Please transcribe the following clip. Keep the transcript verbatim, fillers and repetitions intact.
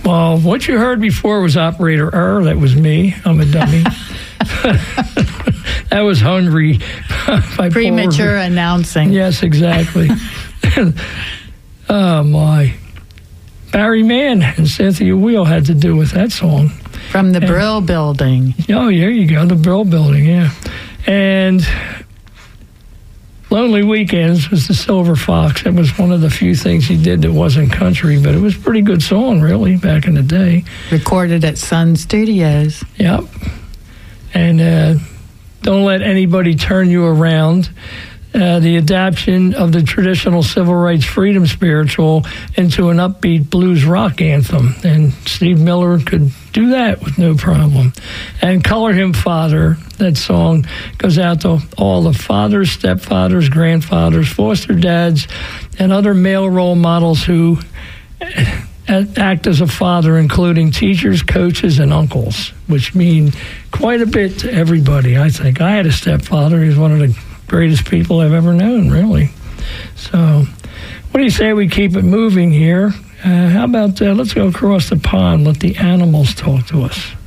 Well, what you heard before was Operator Err. That was me. I'm a dummy. That was Hungry. By Premature Paul. announcing. Yes, exactly. Oh, my. Barry Mann and Cynthia Weil had to do with that song. From the and, Brill Building. Oh, there you go. The Brill Building, yeah. And Lonely Weekends was the Silver Fox. That was one of the few things he did that wasn't country, but it was a pretty good song, really, back in the day. Recorded at Sun Studios. Yep. And uh, Don't Let Anybody Turn You Around. Uh, the adaptation of the traditional civil rights freedom spiritual into an upbeat blues rock anthem. And Steve Miller could do that with no problem. And Color Him Father, that song goes out to all the fathers, stepfathers, grandfathers, foster dads, and other male role models who act as a father, including teachers, coaches, and uncles, which mean quite a bit to everybody, I think. I had a stepfather. He was one of the greatest people I've ever known, really. So what do you say we keep it moving here? Uh, how about uh, let's go across the pond, let the animals talk to us.